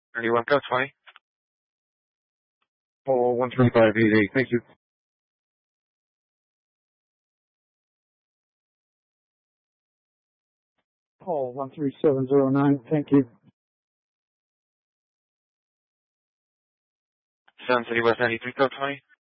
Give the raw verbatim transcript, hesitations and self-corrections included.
thirty-one Go twenty. Call one three five eight eight. Thank you. Call one three seven zero nine. Thank you. Sun City West ninety-three Go twenty.